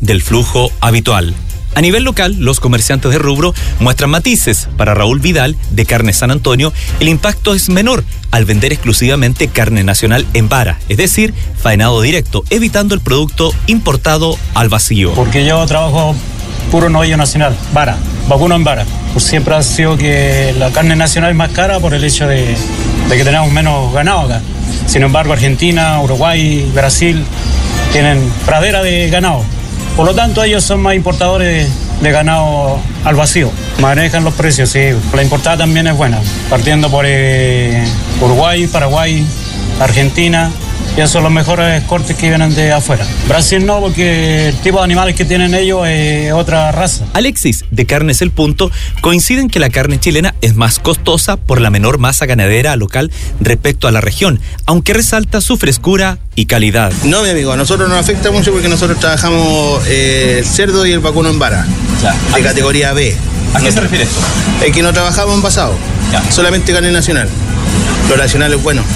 del flujo habitual. A nivel local, los comerciantes de rubro muestran matices. Para Raúl Vidal, de Carne San Antonio, el impacto es menor al vender exclusivamente carne nacional en vara, es decir, faenado directo, evitando el producto importado al vacío. Porque yo trabajo puro novillo nacional, vara, vacuno en vara. Pues siempre ha sido que la carne nacional es más cara por el hecho de que tenemos menos ganado acá. Sin embargo, Argentina, Uruguay, Brasil tienen pradera de ganado. Por lo tanto, ellos son más importadores de ganado al vacío. Manejan los precios, sí. La importada también es buena, partiendo por Uruguay, Paraguay, Argentina. Y esos son los mejores cortes que vienen de afuera. Brasil no, porque el tipo de animales que tienen ellos es otra raza. Alexis, de Carnes El Punto, coincide en que la carne chilena es más costosa por la menor masa ganadera local respecto a la región, aunque resalta su frescura y calidad. No, mi amigo, a nosotros nos afecta mucho porque nosotros trabajamos el cerdo y el vacuno en vara, de categoría B. ¿A qué se refiere esto? Es que no trabajamos envasado, solamente carne nacional. Lo nacional es bueno.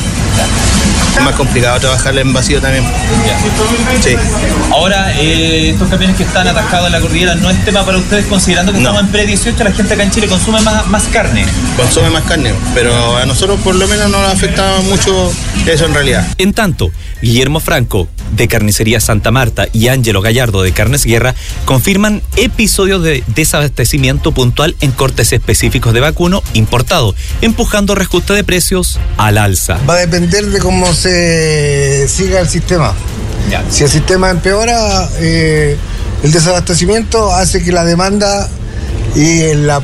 Es más complicado trabajarle en vacío también. Sí. Ahora, estos camiones que están atascados en la cordillera, ¿no es tema para ustedes, considerando que estamos en pre-18, la gente acá en Chile consume más carne? Consume más carne, pero a nosotros por lo menos no nos afecta mucho eso en realidad. En tanto, Guillermo Franco, de Carnicería Santa Marta, y Ángelo Gallardo, de Carnes Guerra, confirman episodios de desabastecimiento puntual en cortes específicos de vacuno importado, empujando reajuste de precios al alza. Va a depender de cómo se siga el sistema. Si el sistema empeora, el desabastecimiento hace que la demanda y la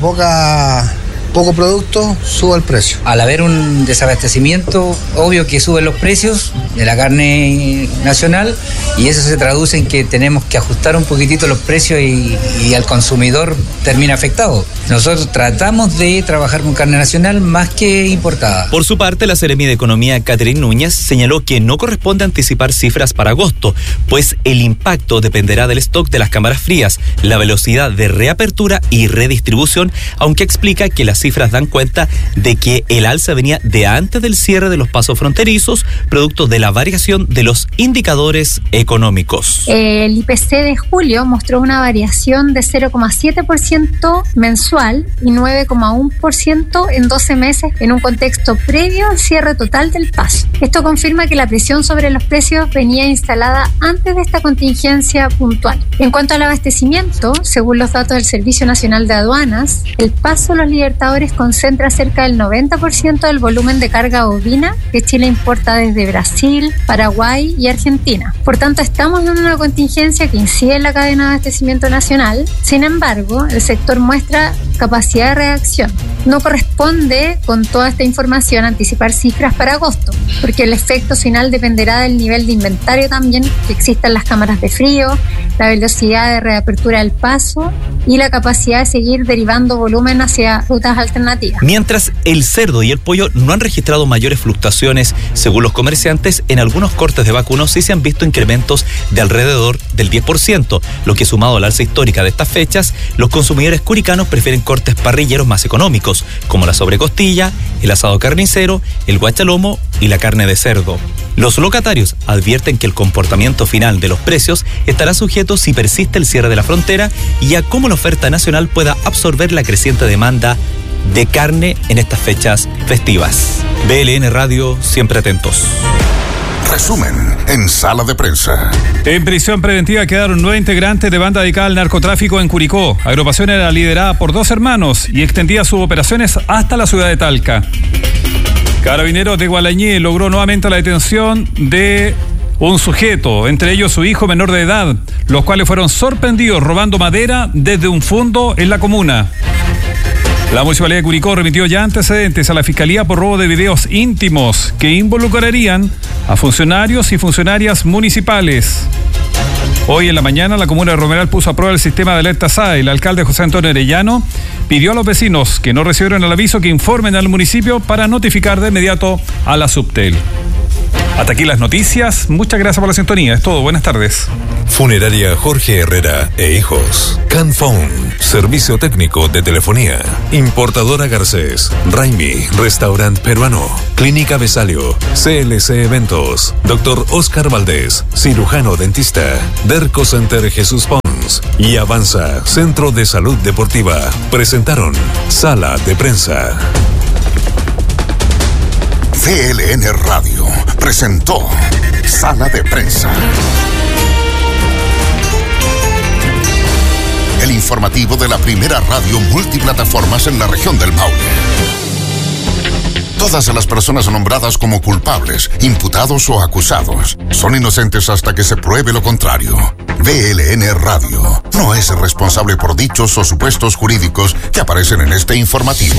poco producto suba el precio. Al haber un desabastecimiento, obvio que suben los precios de la carne nacional y eso se traduce en que tenemos que ajustar un poquitito los precios y al consumidor termina afectado. Nosotros tratamos de trabajar con carne nacional más que importada. Por su parte, la Seremi de Economía, Catherine Núñez, señaló que no corresponde anticipar cifras para agosto, pues el impacto dependerá del stock de las cámaras frías, la velocidad de reapertura y redistribución, aunque explica que las cifras dan cuenta de que el alza venía de antes del cierre de los pasos fronterizos, producto de la variación de los indicadores económicos. El IPC de julio mostró una variación de 0,7% mensual y 9,1% en 12 meses en un contexto previo al cierre total del paso. Esto confirma que la presión sobre los precios venía instalada antes de esta contingencia puntual. En cuanto al abastecimiento, según los datos del Servicio Nacional de Aduanas, el paso Los Libertadores concentra cerca del 90% del volumen de carga bovina que Chile importa desde Brasil, Paraguay y Argentina. Por tanto, estamos en una contingencia que incide en la cadena de abastecimiento nacional. Sin embargo, el sector muestra capacidad de reacción. No corresponde, con toda esta información, anticipar cifras para agosto, porque el efecto final dependerá del nivel de inventario también que existan las cámaras de frío, la velocidad de reapertura del paso y la capacidad de seguir derivando volumen hacia rutas alternativas. Mientras el cerdo y el pollo no han registrado mayores fluctuaciones, según los comerciantes, en algunos cortes de vacuno sí se han visto incrementos de alrededor del 10%, lo que sumado a la alza histórica de estas fechas, los consumidores curicanos prefieren cortes parrilleros más económicos, como la sobrecostilla, el asado carnicero, el guachalomo y la carne de cerdo. Los locatarios advierten que el comportamiento final de los precios estará sujeto si persiste el cierre de la frontera y a cómo la oferta nacional pueda absorber la creciente demanda de carne en estas fechas festivas. BLN Radio, siempre atentos. Resumen en Sala de Prensa. En prisión preventiva quedaron 9 integrantes de banda dedicada al narcotráfico en Curicó. La agrupación era liderada por 2 hermanos y extendía sus operaciones hasta la ciudad de Talca. Carabineros de Gualañé logró nuevamente la detención de un sujeto, entre ellos su hijo menor de edad, los cuales fueron sorprendidos robando madera desde un fondo en la comuna. La Municipalidad de Curicó remitió ya antecedentes a la Fiscalía por robo de videos íntimos que involucrarían a funcionarios y funcionarias municipales. Hoy en la mañana la comuna de Romeral puso a prueba el sistema de alerta SAE. El alcalde José Antonio Arellano pidió a los vecinos que no recibieron el aviso que informen al municipio para notificar de inmediato a la Subtel. Hasta aquí las noticias. Muchas gracias por la sintonía. Es todo. Buenas tardes. Funeraria Jorge Herrera e Hijos. Canphone, servicio técnico de telefonía. Importadora Garcés. Raimi, restaurante peruano. Clínica Besalio. CLC Eventos. Dr. Oscar Valdés, cirujano dentista. Derco Center Jesús Pons. Hijos y Avanza, Centro de Salud Deportiva, presentaron Sala de Prensa. VLN Radio presentó Sala de Prensa. El informativo de la primera radio multiplataformas en la región del Maule. Todas las personas nombradas como culpables, imputados o acusados son inocentes hasta que se pruebe lo contrario. VLN Radio no es responsable por dichos o supuestos jurídicos que aparecen en este informativo.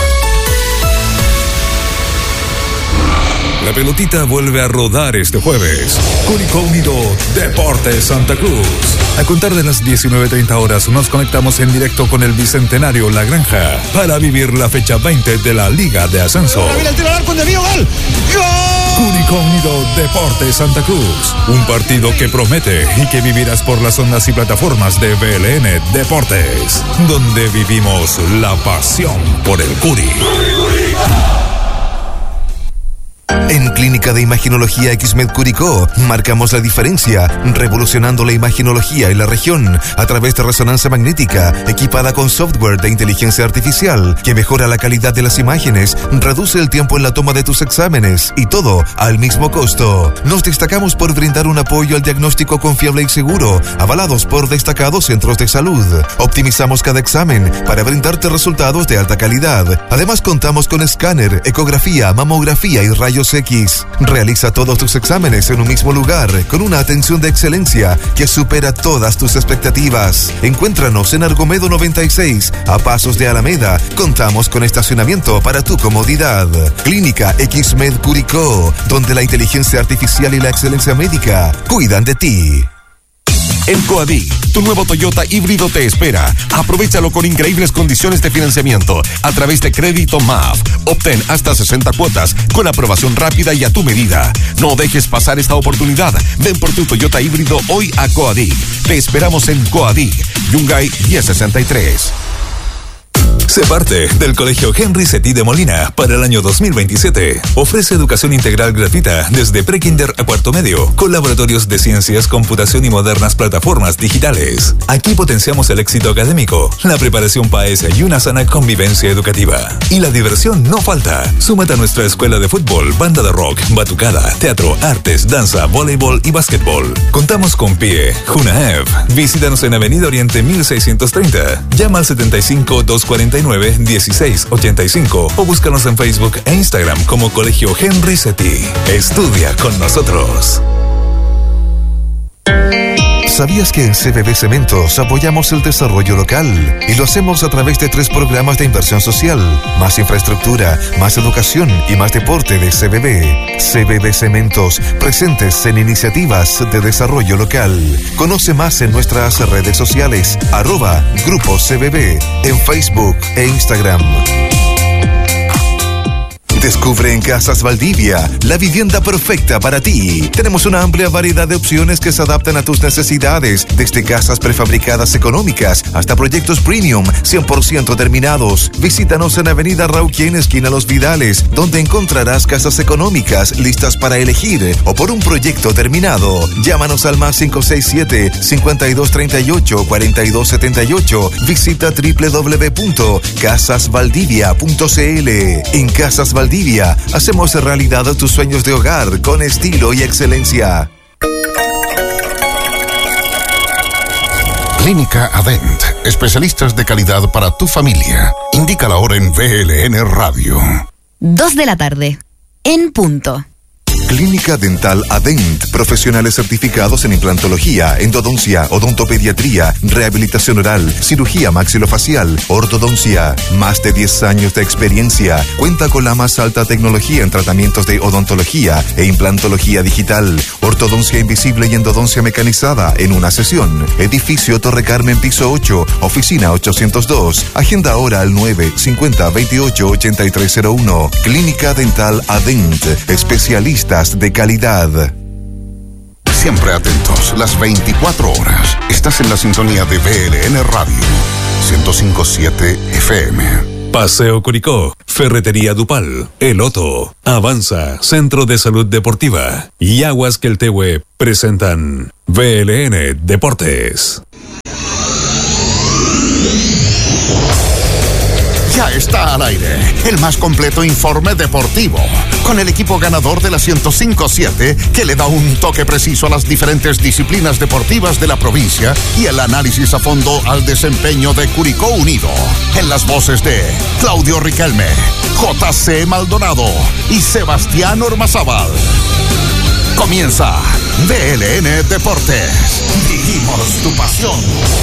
La pelotita vuelve a rodar este jueves. Curicó Unido, Deportes Santa Cruz. A contar de las 19:30 horas nos conectamos en directo con el Bicentenario La Granja para vivir la fecha 20 de la Liga de Ascenso. Curicó Unido, Deportes Santa Cruz. Un partido que promete y que vivirás por las ondas y plataformas de VLN Deportes, donde vivimos la pasión por el Curi. En Clínica de Imaginología XMED Curicó marcamos la diferencia, revolucionando la imaginología en la región a través de resonancia magnética equipada con software de inteligencia artificial que mejora la calidad de las imágenes, reduce el tiempo en la toma de tus exámenes y todo al mismo costo. Nos destacamos por brindar un apoyo al diagnóstico confiable y seguro, avalados por destacados centros de salud. Optimizamos cada examen para brindarte resultados de alta calidad. Además contamos con escáner, ecografía, mamografía y rayos X. Realiza todos tus exámenes en un mismo lugar con una atención de excelencia que supera todas tus expectativas. Encuéntranos en Argomedo 96, a pasos de Alameda. Contamos con estacionamiento para tu comodidad. Clínica XMED Curicó, donde la inteligencia artificial y la excelencia médica cuidan de ti. En Coadic, tu nuevo Toyota híbrido te espera. Aprovechalo con increíbles condiciones de financiamiento a través de Crédito MAF. Obtén hasta 60 cuotas con aprobación rápida y a tu medida. No dejes pasar esta oportunidad. Ven por tu Toyota híbrido hoy a Coadic. Te esperamos en Coadic, Yungay 1063. Sé parte del Colegio Henry Cetí de Molina para el año 2027. Ofrece educación integral gratuita desde prekinder a cuarto medio, con laboratorios de ciencias, computación y modernas plataformas digitales. Aquí potenciamos el éxito académico, la preparación PAES y una sana convivencia educativa. Y la diversión no falta. Súmate a nuestra escuela de fútbol, banda de rock, batucada, teatro, artes, danza, voleibol y básquetbol. Contamos con PIE, JUNAEV. Visítanos en Avenida Oriente 1630. Llama al 75-249-1685 o búscanos en Facebook e Instagram como Colegio Henry Cetí. Estudia con nosotros. ¿Sabías que en CBB Cementos apoyamos el desarrollo local? Y lo hacemos a través de 3 programas de inversión social: más infraestructura, más educación y más deporte de CBB. CBB Cementos, presentes en iniciativas de desarrollo local. Conoce más en nuestras redes sociales, @Grupo CBB, en Facebook e Instagram. Descubre en Casas Valdivia la vivienda perfecta para ti. Tenemos una amplia variedad de opciones que se adaptan a tus necesidades, desde casas prefabricadas económicas hasta proyectos premium 100% terminados. Visítanos en Avenida Rauquén, esquina Los Vidales, donde encontrarás casas económicas listas para elegir o por un proyecto terminado. Llámanos al más 567-5238-4278. Visita www.casasvaldivia.cl. En Casas Valdivia hacemos realidad tus sueños de hogar con estilo y excelencia. Clínica Adent, especialistas de calidad para tu familia. Indica la hora en VLN Radio. 2 de la tarde, en punto. Clínica Dental Adent, profesionales certificados en implantología, endodoncia, odontopediatría, rehabilitación oral, cirugía maxilofacial, ortodoncia. Más de 10 años de experiencia. Cuenta con la más alta tecnología en tratamientos de odontología e implantología digital, ortodoncia invisible y endodoncia mecanizada en una sesión. Edificio Torre Carmen, piso 8, oficina 802. Agenda ahora al 950-28-8301. Clínica Dental Adent, especialistas de calidad. Siempre atentos, las 24 horas. Estás en la sintonía de VLN Radio 105.7 FM. Paseo Curicó, Ferretería Dupal, El Otto, Avanza, Centro de Salud Deportiva y Aguas Queltehue presentan VLN Deportes. Ya está al aire el más completo informe deportivo, con el equipo ganador de la 105.7 que le da un toque preciso a las diferentes disciplinas deportivas de la provincia y el análisis a fondo al desempeño de Curicó Unido. En las voces de Claudio Riquelme, JC Maldonado y Sebastián Ormazábal. Comienza DLN Deportes. Vivimos tu pasión.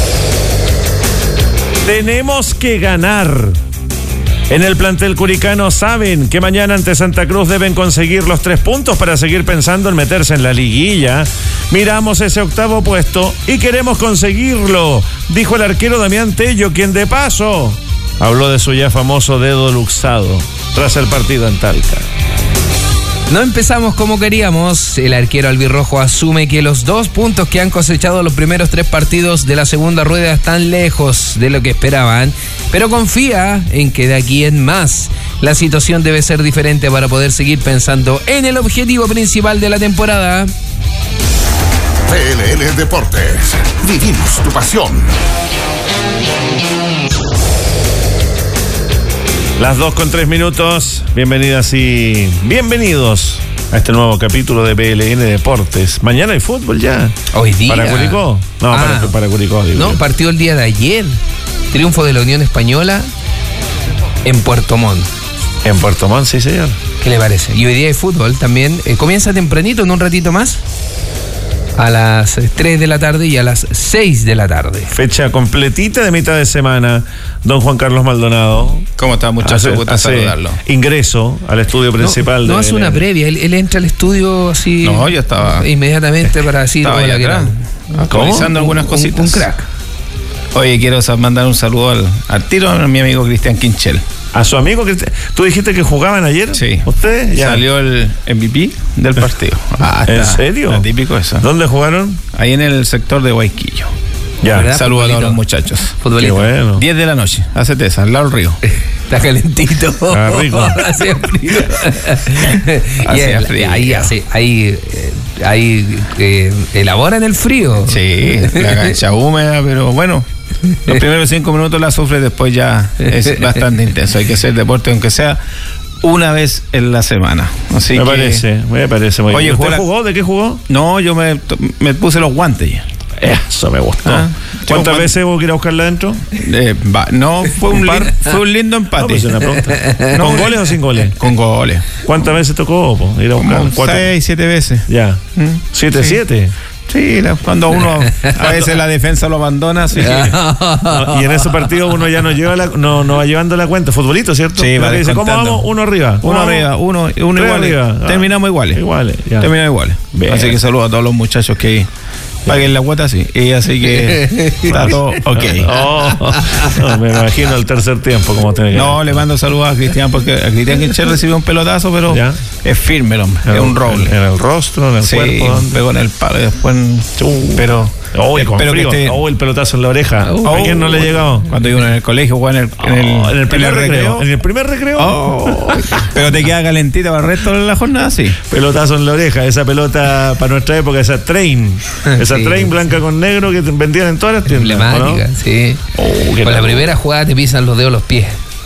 Tenemos que ganar. En el plantel curicano saben que mañana ante Santa Cruz deben conseguir los 3 puntos para seguir pensando en meterse en la liguilla. Miramos ese 8º puesto y queremos conseguirlo, dijo el arquero Damián Tello, quien de paso habló de su ya famoso dedo luxado tras el partido en Talca. No empezamos como queríamos. El arquero albirrojo asume que los 2 puntos que han cosechado los primeros 3 partidos de la segunda rueda están lejos de lo que esperaban, pero confía en que de aquí en más la situación debe ser diferente para poder seguir pensando en el objetivo principal de la temporada. DLN Deportes. Vivimos tu pasión. Las 2:03. Bienvenidas y bienvenidos a este nuevo capítulo de BLN Deportes. Mañana hay fútbol ya. Hoy día. ¿Para Curicó? No, para Curicó. Digo. No, partió el día de ayer. Triunfo de la Unión Española en Puerto Montt. En Puerto Montt, sí, señor. ¿Qué le parece? Y hoy día hay fútbol también. Comienza tempranito, en un ratito más. A las 3 de la tarde y a las 6 de la tarde. Fecha completita de mitad de semana. Don Juan Carlos Maldonado. ¿Cómo está, muchacho? Gusto saludarlo. Ingreso al estudio principal. No hace una previa. Él entra al estudio así. No, yo estaba. Inmediatamente para decir. Estaba atrás, actualizando algunas cositas. Un crack. Oye, quiero mandar un saludo al tiro a mi amigo Cristian Quinchel. ¿A su amigo? ¿Tú dijiste que jugaban ayer? Sí. ¿Ustedes? Ya. Salió el MVP del partido. ¿En serio? Es típico eso. ¿Dónde jugaron? Ahí en el sector de Guayquillo. Ya. Saludos a todos los muchachos. Futbolito. Qué bueno. 10 de la noche. Hacete esa, al lado del río. Está calentito. Está rico. Hace frío. Hace frío. Ahí elaboran el frío. Sí, la cancha húmeda, pero bueno. Los primeros 5 minutos la sufre, después ya es bastante intenso. Hay que hacer deporte, aunque sea una vez en la semana. Así me parece muy bien. ¿Usted jugó? ¿De qué jugó? No, yo me puse los guantes ya. Eso me gustó. ¿Cuántas veces hubo que ir a buscarla adentro? No, fue un lindo empate. No, ¿con goles o sin goles? Con goles. ¿Cuántas veces tocó ir a buscar? 6, 7 veces. Ya. 7-7. Sí, cuando uno a veces la defensa lo abandona, así que... Y en ese partido uno ya no va llevando la cuenta. Futbolito, ¿cierto? Sí, va dice, ¿cómo vamos? Uno arriba. Uno igual. Terminamos iguales. Terminamos iguales. Bien. Así que saludo a todos los muchachos que paguen la cuota, sí. Y así que está todo ok. Me imagino el tercer tiempo como tiene que. No, le mando saludos a Cristian, porque a Cristian Quinchel recibió un pelotazo, pero ¿ya? Es firme el hombre, es un roble. En el rostro, en el cuerpo. Pegó en el palo y después pero el pelotazo en la oreja. ¿A quién no le ha llegado? Cuando iba en el colegio, jugaba en el primer recreo. En el primer recreo. Pero te queda calentita para el resto de la jornada, sí. Pelotazo en la oreja, esa pelota para nuestra época, esa train blanca con negro que vendían en todas las tiendas. Emblemática, ¿no? Sí. Con la primera jugada te pisan los dedos los pies.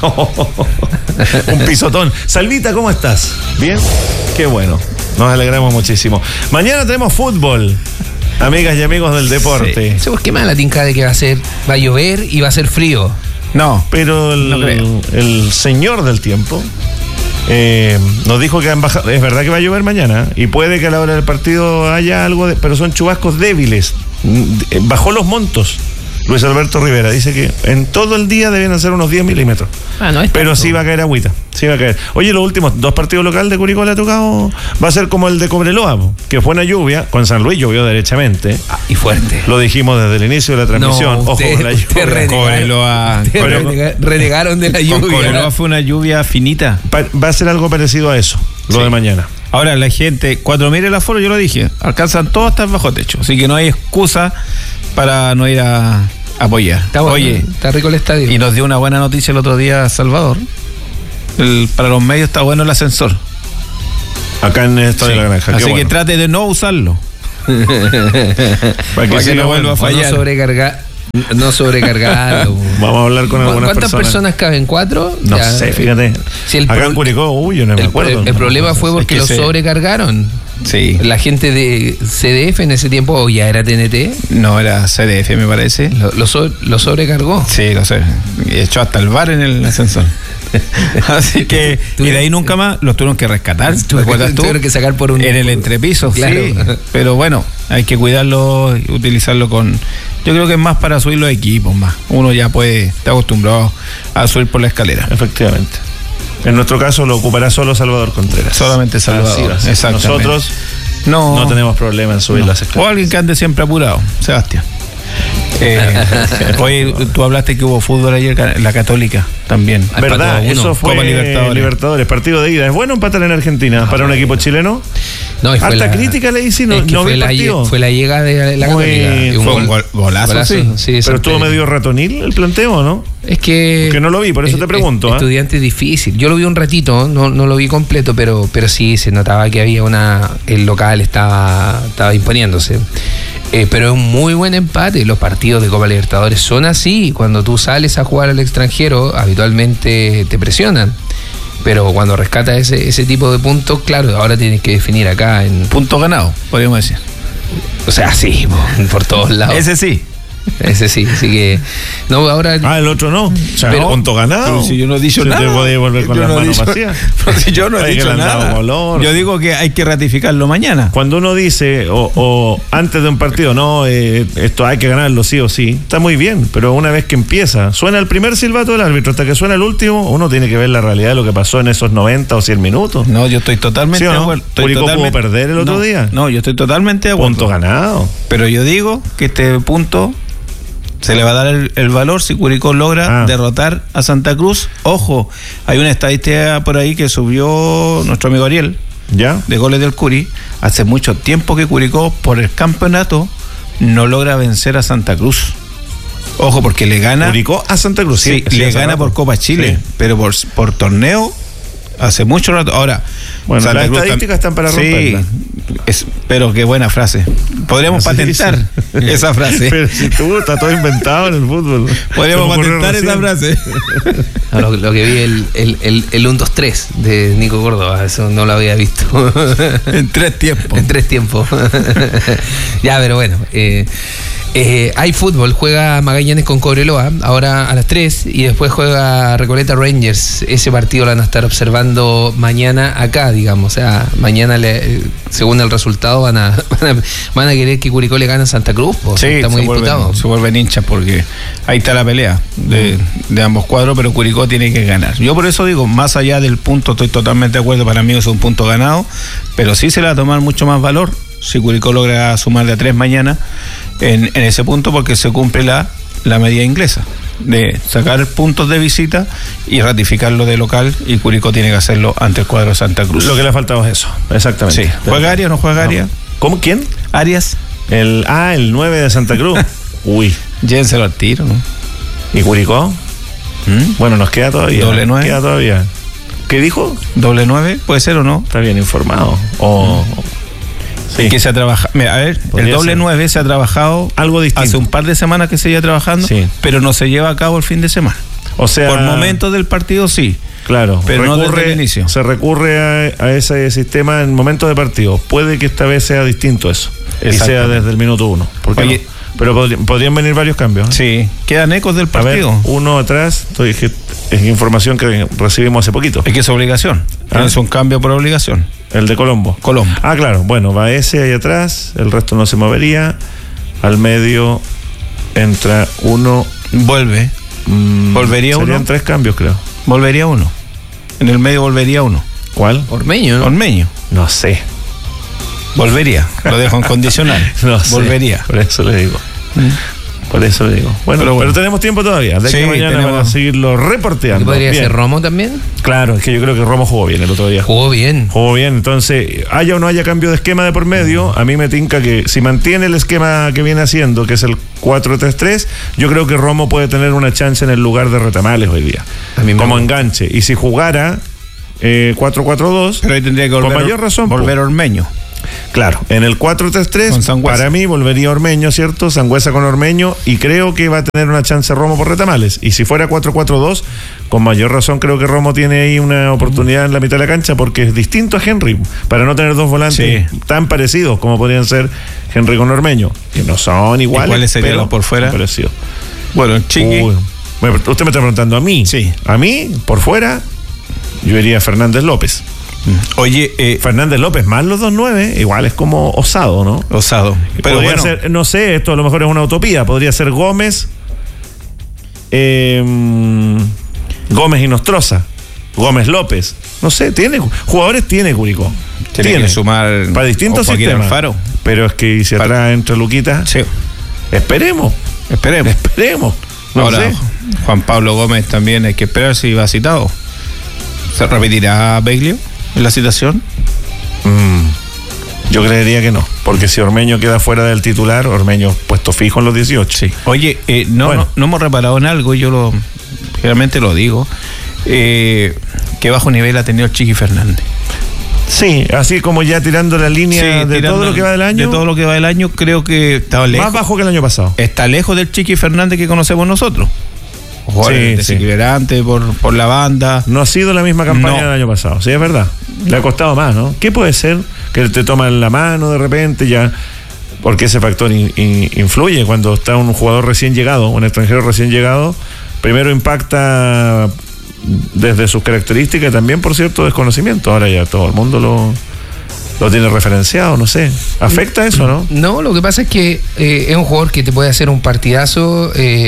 Un pisotón. Salvita, ¿cómo estás? ¿Bien? Qué bueno. Nos alegramos muchísimo. Mañana tenemos fútbol. Amigas y amigos del deporte. Sí. ¿Qué más la tinca de que va a llover y va a ser frío? No. Pero el señor del tiempo nos dijo que es verdad que va a llover mañana y puede que a la hora del partido haya algo, pero son chubascos débiles. Bajó los montos Luis Alberto Rivera, dice que en todo el día deben ser unos 10 milímetros. Pero sí va a caer agüita, sí va a caer. Oye, los últimos 2 partidos locales de Curicó le ha tocado, va a ser como el de Cobreloa, que fue una lluvia, con San Luis llovió derechamente. Y fuerte. Lo dijimos desde el inicio de la transmisión. Ojo con la lluvia. Cobreloa. Renegaron de la lluvia. Cobreloa fue una lluvia finita. Va a ser algo parecido a eso, lo de mañana. Ahora la gente, cuando mire el aforo, yo lo dije, alcanzan todos hasta bajo techo, así que no hay excusa para no ir a apoyar. Está bueno, oye, está rico el estadio. Y nos dio una buena noticia el otro día Salvador. Para los medios está bueno el ascensor. Acá en esto de la granja. Así que trate de no usarlo. para que no vuelva a fallar. No sobrecargarlo. Vamos a hablar con algunas personas. ¿Cuántas personas caben? ¿4? No sé, fíjate. Si acá en Curicó, yo no me acuerdo. El problema fue porque lo sobrecargaron. Sí. La gente de CDF en ese tiempo, ¿o ya era TNT? No, era CDF, me parece. ¿Lo sobrecargó? Sí, lo sé. Echó hasta el bar en el ascensor. Así que, y de ahí nunca más los tuvieron que rescatar. ¿Recuerdas tú? Tuvieron que sacar por un... En el entrepiso, claro. Sí. Pero bueno, hay que cuidarlo y utilizarlo con... Yo creo que es más para subir los equipos, más. Uno ya está acostumbrado a subir por la escalera. Efectivamente. En nuestro caso lo ocupará solo Salvador Contreras. Solamente Salvador. Exactamente. Nosotros no tenemos problema en subir las escaleras. O alguien que ande siempre apurado, Sebastián. Oye, tú hablaste que hubo fútbol ayer en la Católica también. ¿Verdad? Eso fue Copa Libertadores, partido de ida. ¿Es bueno empatar en Argentina para un equipo chileno? No, harta crítica le hice, no vi el partido. Fue la llegada de la Católica. Fue un golazo, sí. Pero estuvo medio ratonil el planteo, ¿no? Es que no lo vi, por eso te pregunto. Estudiante difícil. Yo lo vi un ratito, no lo vi completo, pero sí se notaba que había el local estaba imponiéndose. Pero es un muy buen empate. Los partidos de Copa Libertadores son así. Cuando tú sales a jugar al extranjero, habitualmente te presionan. Pero cuando rescatas ese tipo de puntos, claro, ahora tienes que definir acá en... Puntos ganados, podríamos decir. O sea, sí, por todos lados. Ese sí. Ese sí, así que... No, ahora... el otro no. O sea, pero, punto ganado. Pero si yo no he dicho nada. Te podés volver con las manos vacías. Si yo no he dicho nada. Yo digo que hay que ratificarlo mañana. Cuando uno dice, o antes de un partido, no, esto hay que ganarlo sí o sí, está muy bien, pero una vez que empieza, suena el primer silbato del árbitro, hasta que suena el último, uno tiene que ver la realidad de lo que pasó en esos 90 o 100 minutos. No, yo estoy totalmente de acuerdo. ¿Curicó pudo perder el otro día? No, yo estoy totalmente de acuerdo. Punto ganado. Pero yo digo que este punto... se le va a dar el valor si Curicó logra derrotar a Santa Cruz. Ojo, hay una estadística por ahí que subió nuestro amigo Ariel, de goles del Curi. Hace mucho tiempo que Curicó, por el campeonato, no logra vencer a Santa Cruz. Ojo, porque le gana... Curicó a Santa Cruz, sí, le gana por Copa Chile, pero por torneo hace mucho rato. Ahora, bueno, Santa las Cruz estadísticas están para romperla. Pero qué buena frase. Podríamos patentar esa frase. Pero si tú estás todo inventado en el fútbol. Podríamos patentar esa frase. Lo que vi el 1-2-3 de Nico Córdoba, eso no lo había visto. En 3 tiempos. En 3 tiempos. Ya, pero bueno. Hay fútbol, juega Magallanes con Cobreloa ahora a las 3 y después juega Recoleta Rangers. Ese partido lo van a estar observando mañana acá, digamos. O sea, mañana según el resultado van a querer que Curicó le gane a Santa Cruz. Sí, está muy disputado. Se vuelven hinchas porque ahí está la pelea de ambos cuadros, pero Curicó tiene que ganar. Yo por eso digo, más allá del punto, estoy totalmente de acuerdo, para mí es un punto ganado, pero sí se le va a tomar mucho más valor si Curicó logra sumar de a 3 mañana en ese punto, porque se cumple la medida inglesa de sacar puntos de visita y ratificarlo de local, y Curicó tiene que hacerlo ante el cuadro de Santa Cruz. Lo que le ha faltado es eso, exactamente. Sí. ¿Juega Arias o no juega Arias? ¿Cómo? ¿Quién? Arias. El 9 de Santa Cruz. Uy. Llévenselo al tiro, ¿no? ¿Y Curicó? Bueno, nos queda todavía. Doble 9. Queda todavía. ¿Qué dijo? Doble 9, puede ser o no. Está bien informado. Sí. Que se ha trabajado. Mira, a ver, el doble 9 se ha trabajado algo distinto. Hace un par de semanas que se lleva trabajando, pero no se lleva a cabo el fin de semana. O sea, por momentos del partido sí. Claro, pero no desde el inicio. Se recurre a ese sistema en momentos de partido. Puede que esta vez sea distinto eso. Y sea desde el minuto 1. Oye, no? Pero podrían venir varios cambios. Sí, quedan ecos del partido. A ver, uno atrás, es información que recibimos hace poquito. Es que es obligación. Es un cambio por obligación. El de Colombo. Ah, claro. Bueno, va ese ahí atrás, el resto no se movería. Al medio entra uno. Vuelve. Volvería serían uno. 3 cambios, creo. Volvería uno. En el medio volvería uno. ¿Cuál? Ormeño, ¿no? Ormeño. No sé. Lo dejo en condicional. No sé. Volvería. Por eso le digo. Bueno, pero tenemos tiempo todavía. De que mañana van a seguirlo reporteando. ¿Podría ser Romo también? Claro, es que yo creo que Romo jugó bien el otro día. Jugó bien. Entonces, haya o no haya cambio de esquema de por medio, a mí me tinca que si mantiene el esquema que viene haciendo, que es el 4-3-3, yo creo que Romo puede tener una chance en el lugar de Retamales hoy día. Como enganche. Y si jugara 4-4-2, pero ahí tendría que volver, con mayor razón, volver Ormeño. Claro, en el 4-3-3, para mí volvería Ormeño, ¿cierto? Sangüesa con Ormeño, y creo que va a tener una chance Romo por Retamales. Y si fuera 4-4-2, con mayor razón creo que Romo tiene ahí una oportunidad en la mitad de la cancha, porque es distinto a Henry, para no tener dos volantes tan parecidos como podrían ser Henry con Ormeño, que no son iguales. ¿Cuáles serían los por fuera? Parecidos. Bueno, Chiqui. Bueno, usted me está preguntando a mí. Sí. A mí, por fuera, yo iría Fernández López. Oye, Fernández López más los 2-9, igual es como osado, ¿no? Osado. Pero podría ser, no sé, esto a lo mejor es una utopía, podría ser Gómez, Gómez y Nostroza, Gómez López, no sé, jugadores tiene Curicó. Tiene que sumar para distintos sistemas. Alfaro. Pero es que si atrás entra Luquita, esperemos. No Ahora, sé. Juan Pablo Gómez también hay que esperar si va citado. ¿Se repetirá Beglio en la citación? Yo creería que no, porque si Ormeño queda fuera del titular, Ormeño puesto fijo en los 18. Sí. Oye, no hemos reparado en algo, yo realmente lo digo, que bajo nivel ha tenido el Chiqui Fernández. Sí, así como ya tirando la línea de todo lo que va del año. De todo lo que va del año, creo que está lejos. Más bajo que el año pasado. Está lejos del Chiqui Fernández que conocemos nosotros. Desequilibrante por la banda. No ha sido la misma campaña del año pasado, sí, es verdad. Le ha costado más, ¿no? ¿Qué puede ser? Que te toman la mano de repente ya, porque ese factor influye cuando está un jugador recién llegado, un extranjero recién llegado. Primero impacta desde sus características y también por cierto desconocimiento. Ahora ya todo el mundo lo tiene referenciado, no sé. ¿Afecta eso, no? No, lo que pasa es que es un jugador que te puede hacer un partidazo,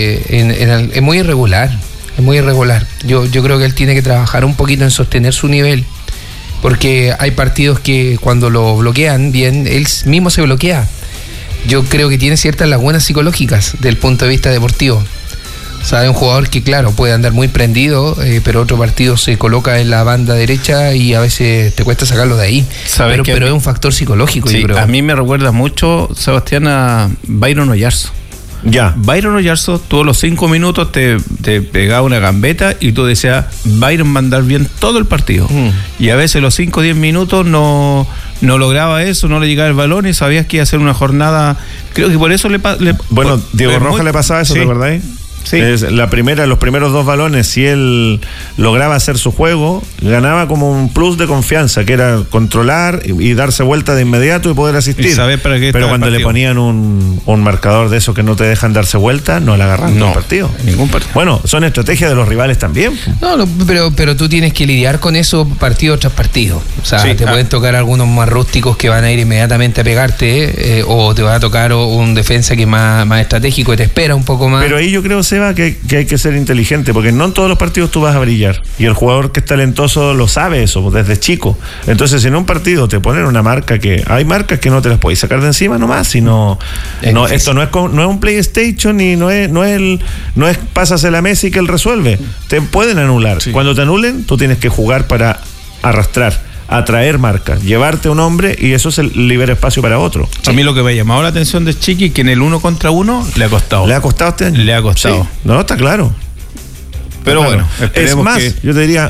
es muy irregular. Es muy irregular. Yo creo que él tiene que trabajar un poquito en sostener su nivel, porque hay partidos que cuando lo bloquean bien, él mismo se bloquea. Yo creo que tiene ciertas lagunas psicológicas del punto de vista deportivo. O sea, es un jugador que, claro, puede andar muy prendido, pero otro partido se coloca en la banda derecha y a veces te cuesta sacarlo de ahí. Pero es un factor psicológico, sí, yo creo. A mí me recuerda mucho, Sebastián, a Byron Oyarzo. Ya. Byron Oyarzo, todos los 5 minutos te pegaba una gambeta y tú decías, Byron va a andar bien todo el partido. Y a veces los 5 o 10 minutos no lograba eso, no le llegaba el balón y sabías que iba a ser una jornada. Creo que por eso Bueno, Diego Rojas le pasaba eso, ¿te acordás? Sí. Los primeros 2 balones, si él lograba hacer su juego, ganaba como un plus de confianza, que era controlar y darse vuelta de inmediato y poder asistir. Pero cuando le ponían un marcador de eso que no te dejan darse vuelta, no le agarran el partido. Ningún partido. Bueno, son estrategias de los rivales también. No, pero tú tienes que lidiar con eso partido tras partido. O sea, te pueden tocar algunos más rústicos que van a ir inmediatamente a pegarte, o te va a tocar un defensa que es más estratégico y te espera un poco más. Pero ahí yo creo, Seba, que hay que ser inteligente, porque no en todos los partidos tú vas a brillar, y el jugador que es talentoso lo sabe eso desde chico. Entonces, si en un partido te ponen una marca, que hay marcas que no te las podéis sacar de encima nomás, sino esto no es un PlayStation y no es pásasela a Messi que él resuelve. Te pueden anular. Cuando te anulen, tú tienes que jugar para arrastrar, atraer marcas, llevarte a un hombre, y eso se libera espacio para otro. A mí lo que me ha llamado la atención de Chiqui, que en el 1 contra 1 le ha costado. ¿Le ha costado este año? Le ha costado. Sí. No, está claro. Pero bueno, es más, yo te diría,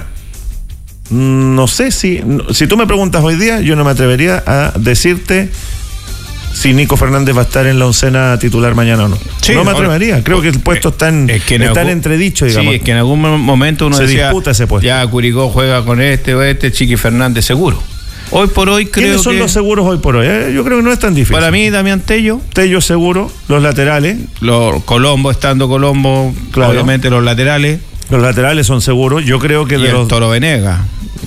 no sé si tú me preguntas hoy día, yo no me atrevería a decirte si Nico Fernández va a estar en la oncena titular mañana o no. No me atrevería. Creo que el puesto está en entredicho, digamos. Sí, es que en algún momento uno decía, disputa ese puesto. Ya Curicó juega con Chiqui Fernández seguro. Hoy por hoy creo que... ¿Quiénes son los seguros hoy por hoy? Yo creo que no es tan difícil. Para mí, Damián Tello. Tello seguro. Los laterales. Colombo, claro. Obviamente los laterales. Los laterales son seguros. Yo creo que y el Toro Venegas,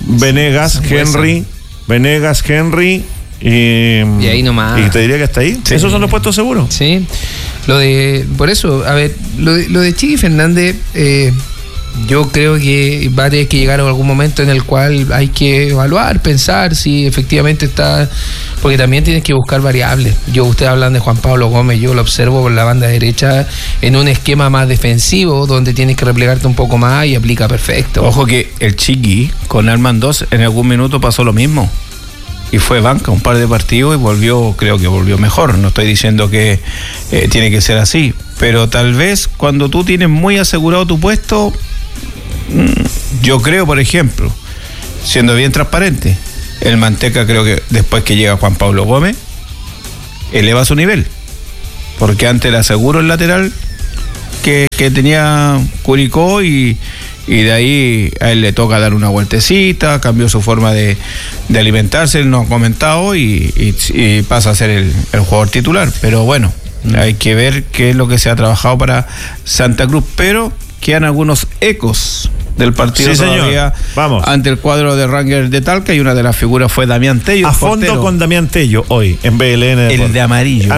Henry... Y ahí nomás. Y te diría que hasta ahí. Sí. ¿Esos son los puestos seguros? Sí. Por eso, a ver, lo de Chiqui Fernández, yo creo que va a tener que llegar a algún momento en el cual hay que evaluar, pensar si efectivamente está, porque también tienes que buscar variables. Ustedes hablan de Juan Pablo Gómez, yo lo observo por la banda derecha en un esquema más defensivo, donde tienes que replegarte un poco más y aplica perfecto. Ojo que el Chiqui con Arman 2 en algún minuto pasó lo mismo. Y fue banca un par de partidos y creo que volvió mejor. No estoy diciendo que tiene que ser así, pero tal vez cuando tú tienes muy asegurado tu puesto, yo creo, por ejemplo, siendo bien transparente, el Manteca, creo que después que llega Juan Pablo Gómez, eleva su nivel. Porque antes era seguro el lateral que tenía Curicó y de ahí a él le toca dar una vueltecita, cambió su forma de alimentarse, él nos ha comentado y pasa a ser el jugador titular. Pero bueno, hay que ver qué es lo que se ha trabajado para Santa Cruz, pero quedan algunos ecos del partido todavía ante el cuadro de Rangers de Talca, y una de las figuras fue Damián Tello. A fondo portero. Con Damián Tello hoy en BLN. El de amarillo.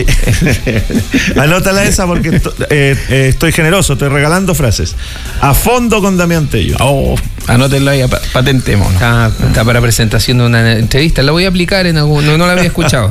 Anótala esa porque estoy generoso, estoy regalando frases. A fondo con Damián Tello. Anótenla ahí, patentemos. Está para presentación de una entrevista, la voy a aplicar en algún. No la había escuchado.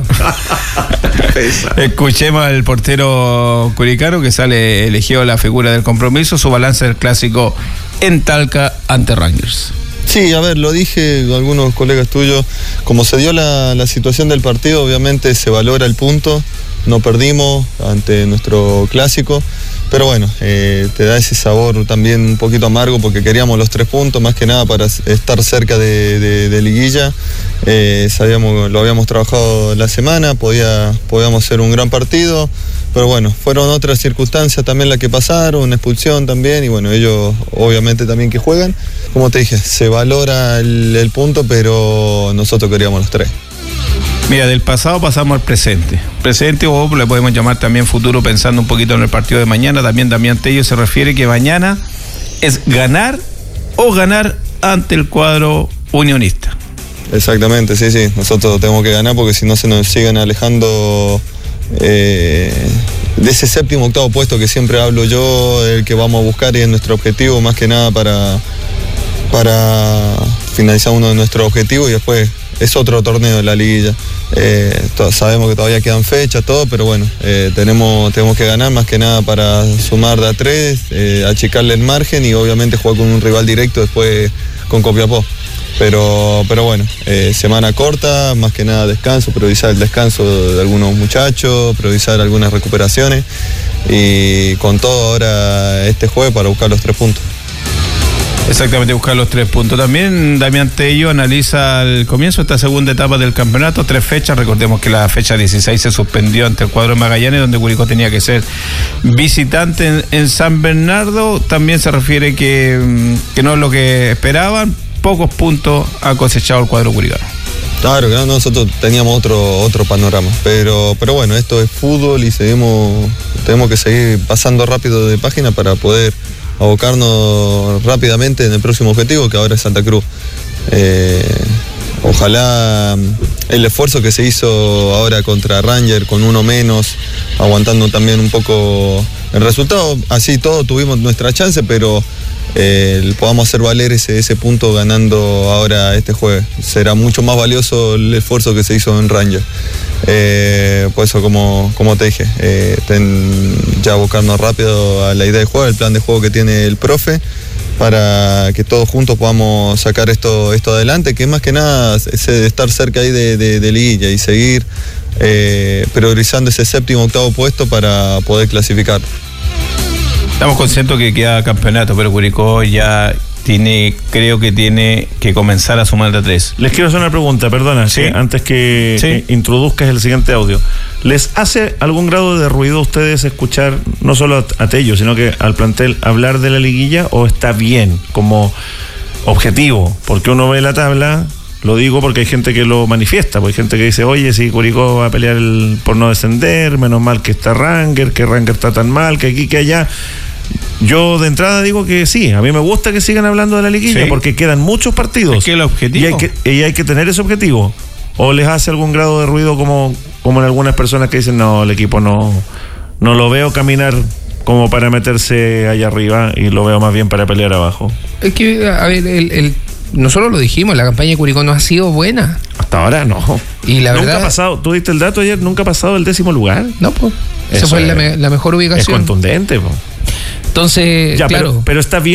Escuchemos al portero curicano que sale elegido la figura del compromiso, su balance del clásico en Talca ante Rangers. Sí, a ver, lo dije a algunos colegas tuyos, como se dio la situación del partido, obviamente se valora el punto, no perdimos ante nuestro clásico, pero bueno, te da ese sabor también un poquito amargo porque queríamos los 3 puntos, más que nada para estar cerca de liguilla. Lo habíamos trabajado la semana, podíamos hacer un gran partido, pero bueno, fueron otras circunstancias también las que pasaron, una expulsión también, y bueno, ellos obviamente también que juegan. Como te dije, se valora el punto, pero nosotros queríamos los 3. Mira, del pasado pasamos al presente. Presente, o le podemos llamar también futuro, pensando un poquito en el partido de mañana. También Damián Tello se refiere que mañana es ganar ante el cuadro unionista. Exactamente, sí. Nosotros tenemos que ganar porque si no se nos siguen alejando de ese 7º, 8º puesto que siempre hablo yo, el que vamos a buscar y es nuestro objetivo, más que nada para finalizar uno de nuestros objetivos, y después es otro torneo de la liguilla. Sabemos que todavía quedan fechas, todo, pero bueno, tenemos que ganar más que nada para sumar de a 3, achicarle el margen y obviamente jugar con un rival directo después con Copiapó. Pero bueno, semana corta, más que nada descanso, priorizar el descanso de algunos muchachos, priorizar algunas recuperaciones y con todo ahora este jueves para buscar los 3 puntos. Exactamente, buscar los 3 puntos. También Damián Tello analiza el comienzo de esta segunda etapa del campeonato, 3 fechas. Recordemos que la fecha 16 se suspendió ante el cuadro de Magallanes, donde Curicó tenía que ser visitante en San Bernardo. También se refiere que no es lo que esperaban. Pocos puntos ha cosechado el cuadro curicano. Claro que no, nosotros teníamos otro panorama, pero bueno, esto es fútbol y tenemos que seguir pasando rápido de página para poder abocarnos rápidamente en el próximo objetivo, que ahora es Santa Cruz. Ojalá el esfuerzo que se hizo ahora contra Ranger con uno menos, aguantando también un poco el resultado, así todo tuvimos nuestra chance, pero podamos hacer valer ese punto ganando ahora este jueves. Será mucho más valioso el esfuerzo que se hizo en Ranger. Por eso, como te dije, ya abocarnos rápido a la idea de juego, el plan de juego que tiene el profe, para que todos juntos podamos sacar esto adelante, que más que nada es estar cerca ahí de liguilla y seguir priorizando ese 7º, 8º puesto para poder clasificar. Estamos conscientes que queda campeonato, pero Curicó ya creo que tiene que comenzar a sumar de 3. Les quiero hacer una pregunta, perdona, ¿sí? Antes que introduzcas el siguiente audio. ¿Les hace algún grado de ruido a ustedes escuchar, no solo a Tello, sino que al plantel, hablar de la liguilla, o está bien como objetivo? Porque uno ve la tabla, lo digo porque hay gente que lo manifiesta, porque hay gente que dice, oye, si Curicó va a pelear por no descender, menos mal que está Ranger, que Ranger está tan mal, que aquí, que allá. Yo de entrada digo que sí, a mí me gusta que sigan hablando de la liguilla, porque quedan muchos partidos. Es que el objetivo. Y hay que tener ese objetivo. ¿O les hace algún grado de ruido como en algunas personas que dicen, no, el equipo no lo veo caminar como para meterse allá arriba y lo veo más bien para pelear abajo? Es que, a ver, nosotros lo dijimos, la campaña de Curicó no ha sido buena. Hasta ahora no. Y la nunca verdad, ha pasado, tú diste el dato ayer, nunca ha pasado el 10º lugar. No, pues. Esa fue la mejor ubicación. Es contundente, pues. Entonces, ya, claro. Pero está bien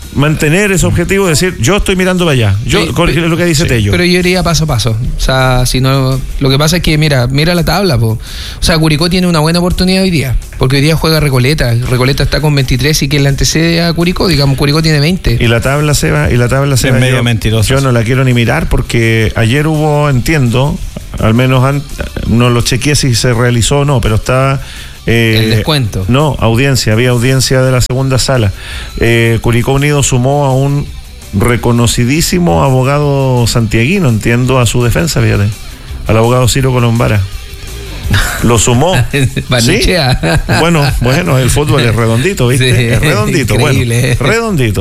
mantener ese objetivo de decir, yo estoy mirando para allá. Yo, es lo que dice Tello. Pero yo iría paso a paso. O sea, si no, lo que pasa es que, mira la tabla, po. O sea, Curicó tiene una buena oportunidad hoy día, porque hoy día juega Recoleta. Recoleta está con 23 y que le antecede a Curicó, digamos, Curicó tiene 20. Y la tabla se va, es medio mentirosa. Yo no la quiero ni mirar porque ayer hubo, entiendo, al menos no lo chequeé si se realizó o no, pero estaba... el descuento. No, había audiencia de la segunda sala. Curicó Unido sumó a un reconocidísimo abogado santiaguino, entiendo, a su defensa, fíjate, al abogado Ciro Colombara. Lo sumó. ¿Sí? Bueno, el fútbol es redondito, ¿viste? Sí, es redondito, increíble. Bueno, redondito.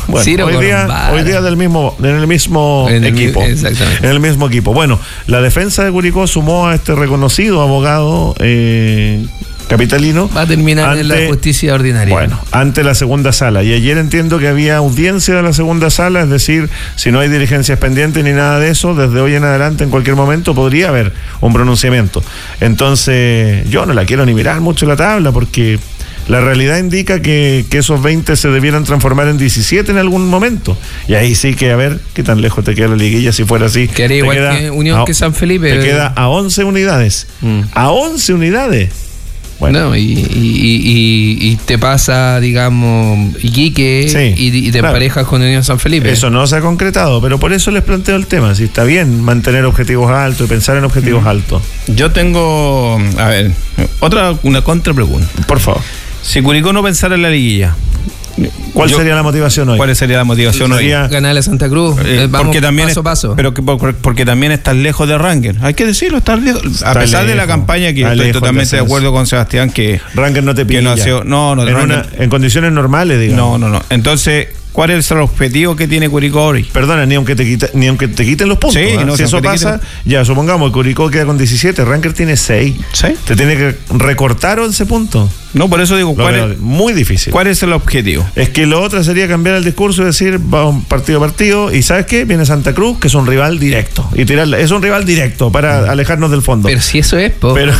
Hoy día en el mismo equipo. Exactamente. En el mismo equipo. Bueno, la defensa de Curicó sumó a este reconocido abogado capitalino. Va a terminar en la justicia ordinaria. Bueno, ante la segunda sala. Y ayer entiendo que había audiencia de la segunda sala, es decir, si no hay diligencias pendientes ni nada de eso, desde hoy en adelante, en cualquier momento, podría haber un pronunciamiento. Entonces, yo no la quiero ni mirar mucho la tabla, porque la realidad indica que esos 20 se debieran transformar en 17 en algún momento. Y ahí sí que, a ver, qué tan lejos te queda la liguilla si fuera así. Quedaría igual que Unión que San Felipe. Te queda a 11 unidades. A 11 unidades. Bueno, y te pasa, digamos, Iquique, sí, y te emparejas con Unión San Felipe. Eso no se ha concretado, pero por eso les planteo el tema. Si está bien mantener objetivos altos y pensar en objetivos altos. Yo tengo, a ver, una contrapregunta. Por favor. Si Curicó no pensara en la liguilla, ¿cuál sería la motivación hoy? ¿Cuál sería la motivación hoy? Ganarle a Santa Cruz. Vamos porque también paso a paso. Pero porque también estás lejos de Ranger. Hay que decirlo, estás lejos. A pesar de la campaña, que estoy totalmente de acuerdo con Sebastián, que Ranger no te pilla. En condiciones normales, digamos. No. Entonces, ¿cuál es el objetivo que tiene Curicó hoy? Perdona, ni aunque te quiten los puntos. Sí, si eso pasa, ya supongamos que Curicó queda con 17, Ranger tiene 6. ¿Sí? Te tiene que recortar 11 puntos. No, por eso digo, muy difícil. ¿Cuál es el objetivo? Es que lo otro sería cambiar el discurso y decir, vamos partido a partido, y ¿sabes qué? Viene Santa Cruz, que es un rival directo, y es un rival directo para alejarnos del fondo. Pero si eso es,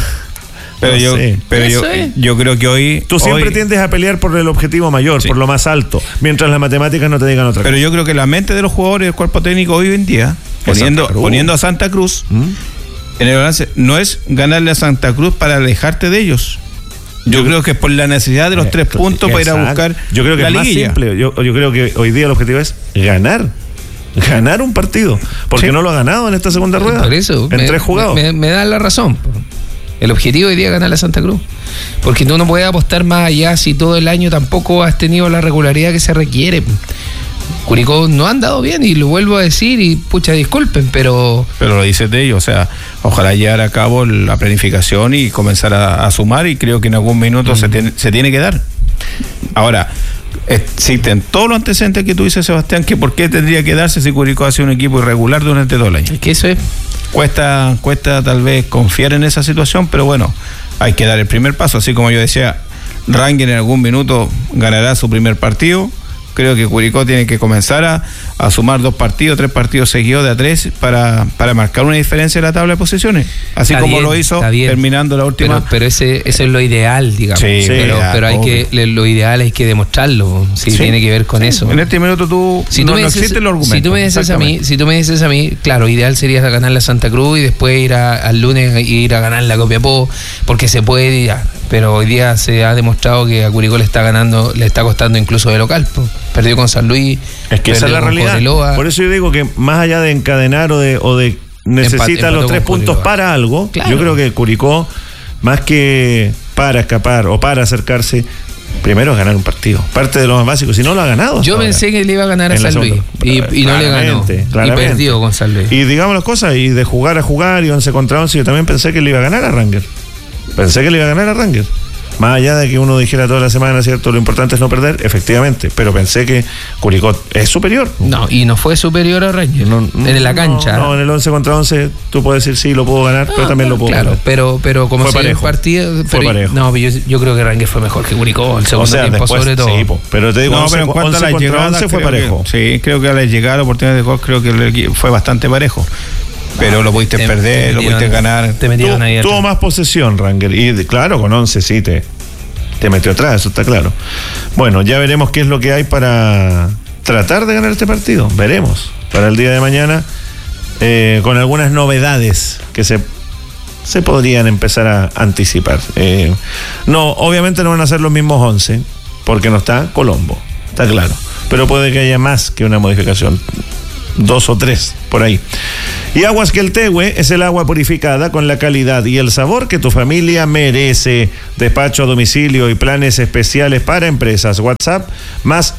yo creo que hoy... Tú siempre tiendes a pelear por el objetivo mayor, por lo más alto, mientras las matemáticas no te digan otra cosa. Pero yo creo que la mente de los jugadores del cuerpo técnico hoy en día, poniendo a Santa Cruz en el balance, no es ganarle a Santa Cruz para alejarte de ellos. Yo creo que es por la necesidad de los 3 puntos para ir a buscar yo creo que la es liguilla. Más simple. Yo creo que hoy día el objetivo es ganar un partido, porque no lo ha ganado en esta segunda rueda. Por eso, en 3 jugados. Me da la razón. El objetivo hoy día es ganar a Santa Cruz, porque tú no puedes apostar más allá si todo el año tampoco has tenido la regularidad que se requiere. Curicó no ha andado bien, y lo vuelvo a decir, y pucha, disculpen, pero lo dices de ellos, o sea, ojalá llevar a cabo la planificación y comenzar a sumar, y creo que en algún minuto se tiene que dar. Ahora, existen todos los antecedentes que tú dices, Sebastián, que por qué tendría que darse si Curicó ha sido un equipo irregular durante todo el año. Es que eso es... Cuesta tal vez confiar en esa situación, pero bueno, hay que dar el primer paso. Así como yo decía, Ranger en algún minuto ganará su primer partido. Creo que Curicó tiene que comenzar a sumar 2 partidos, 3 partidos seguidos de a 3 para marcar una diferencia en la tabla de posiciones. Así está como bien, lo hizo terminando la última. Pero eso es lo ideal, digamos. Sí, pero hay lo ideal hay que demostrarlo. Si tiene que ver con eso. En este minuto no existen los argumentos. Si tú me dices a mí, claro, ideal sería ganar la Santa Cruz y después ir al lunes ir a ganar la Copiapó, porque se puede ya. Pero hoy día se ha demostrado que a Curicó le está costando incluso de local. Perdió con San Luis. Es que esa es la realidad. Cobreloa. Por eso yo digo que más allá de encadenar o de necesita los 3 puntos para algo, claro. Yo creo que Curicó, más que para escapar o para acercarse, primero es ganar un partido. Parte de lo más básico, si no lo ha ganado. Yo pensé que le iba a ganar a San Luis y no le ganó. Y perdió con San Luis. Y digamos las cosas, y de jugar a jugar y 11 contra 11, yo también pensé que le iba a ganar a Ranger. Más allá de que uno dijera toda la semana, ¿cierto? Lo importante es no perder, efectivamente, pero pensé que Curicó es superior. No, y no fue superior a Ranger en la cancha. No, en el 11 contra 11 tú puedes decir sí, lo puedo ganar, pero también lo puedo ganar. Pero como fue parejo. Partido, fue parejo. No, yo creo que Ranger fue mejor que Curicó el segundo tiempo, después, sobre todo. Sí, pero te digo, pero en cuanto a la llegada, fue parejo. Sí, creo que a la llegada, la oportunidad de gol, creo que fue bastante parejo. Pero lo pudiste perder, lo pudiste ganar. Tuvo más posesión, Ranger. Y claro, con 11 sí te metió atrás, eso está claro. Bueno, ya veremos qué es lo que hay para tratar de ganar este partido. Veremos para el día de mañana, con algunas novedades que se podrían empezar a anticipar. No, obviamente no van a ser los mismos 11, porque no está Colombo, está claro, pero puede que haya más que una modificación, 2 o 3 por ahí. Y Aguas Queltehue es el agua purificada con la calidad y el sabor que tu familia merece. Despacho a domicilio y planes especiales para empresas. WhatsApp más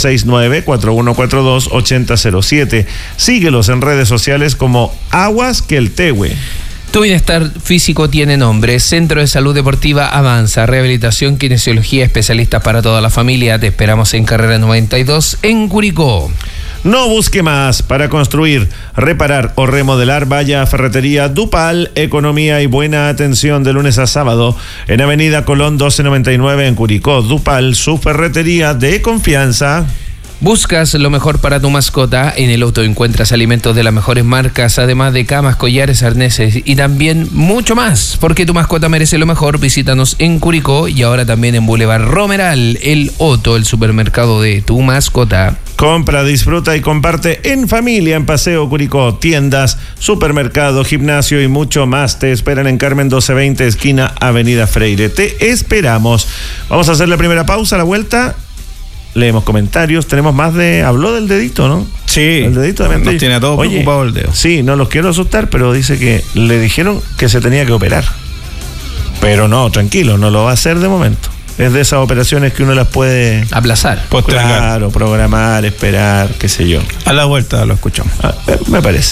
569-4142-8007. Síguelos en redes sociales como Aguas Queltehue. Tu bienestar físico tiene nombre. Centro de Salud Deportiva Avanza. Rehabilitación, kinesiología, especialistas para toda la familia. Te esperamos en Carrera 92 en Curicó. No busque más. Para construir, reparar o remodelar, vaya a Ferretería Dupal. Economía y buena atención de lunes a sábado en Avenida Colón 1299 en Curicó. Dupal, su ferretería de confianza. ¿Buscas lo mejor para tu mascota? En el Auto encuentras alimentos de las mejores marcas, además de camas, collares, arneses y también mucho más. Porque tu mascota merece lo mejor. Visítanos en Curicó y ahora también en Boulevard Romeral. El Auto, el supermercado de tu mascota. Compra, disfruta y comparte en familia en Paseo Curicó. Tiendas, supermercado, gimnasio y mucho más. Te esperan en Carmen 1220, esquina Avenida Freire. Te esperamos. Vamos a hacer la primera pausa, la vuelta. Leemos comentarios, tenemos más de... Habló del dedito, ¿no? Sí, el dedito también nos tiene a todos preocupados el dedo. Sí, no los quiero asustar, pero dice que le dijeron que se tenía que operar. Pero no, tranquilo, no lo va a hacer de momento. Es de esas operaciones que uno las puede... aplazar. Postergar. Claro, programar, esperar, qué sé yo. A la vuelta lo escuchamos. Me parece.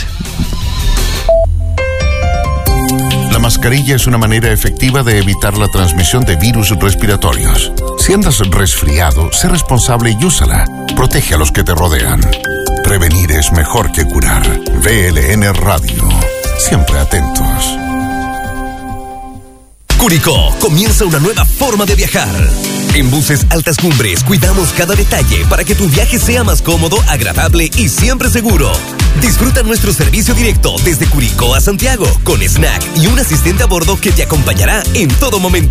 La mascarilla es una manera efectiva de evitar la transmisión de virus respiratorios. Si andas resfriado, sé responsable y úsala. Protege a los que te rodean. Prevenir es mejor que curar. VLN Radio. Siempre atentos. Curicó, comienza una nueva forma de viajar. En Buses Altas Cumbres cuidamos cada detalle para que tu viaje sea más cómodo, agradable y siempre seguro. Disfruta nuestro servicio directo desde Curicó a Santiago, con snack y un asistente a bordo que te acompañará en todo momento.